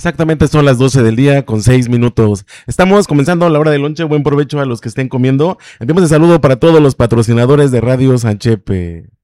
Exactamente son las 12 del día con 6 minutos. Estamos comenzando la hora de lonche. Buen provecho a los que estén comiendo. Enviamos de saludo para todos los patrocinadores de Radio Sanchepe.